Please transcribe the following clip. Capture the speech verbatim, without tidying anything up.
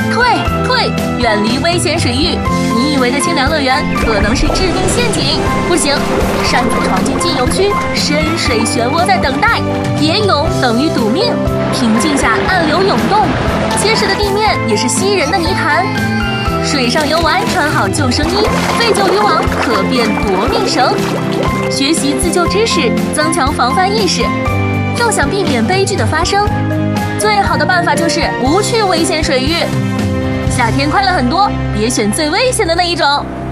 退退，远离危险水域。你以为的清凉乐园可能是致命陷阱。不行，擅自闯进禁游区，深水漩涡在等待。别泳等于赌命。平静下暗流涌动，结实的地面也是吸人的泥潭。水上游玩穿好救生衣，废旧渔网可变夺命绳。学习自救知识，增强防范意识。要想避免悲剧的发生，最好的办法就是不去危险水域。夏天快乐很多，别选最危险的那一种。